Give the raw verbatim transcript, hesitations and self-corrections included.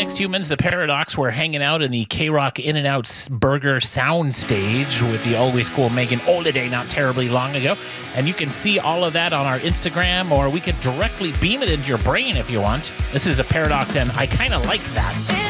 Thanks, humans. The Paradox were hanging out in the K-Rock In-N-Out Burger sound stage with the always cool Megan Holiday not terribly long ago. And you can see all of that on our Instagram, or we could directly beam it into your brain if you want. This is a Paradox, and I kind of like that.